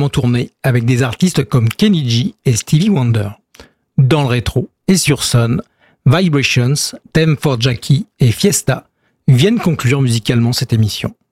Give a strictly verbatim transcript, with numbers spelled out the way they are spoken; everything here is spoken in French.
également tourné avec des artistes comme Kenny G et Stevie Wonder. Dans le rétro et sur Sun, Vibrations, Theme for Jackie et Fiesta viennent conclure musicalement cette émission.